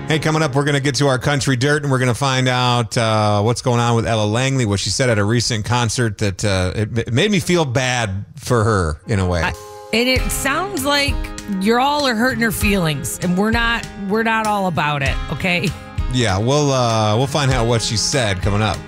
Hey, coming up, we're going to get to our country dirt, and we're going to find out what's going on with Ella Langley, what she said at a recent concert that it made me feel bad for her in a way. And it sounds like you're all are hurting her feelings, and we're not all about it, okay? Yeah, we'll find out what she said coming up.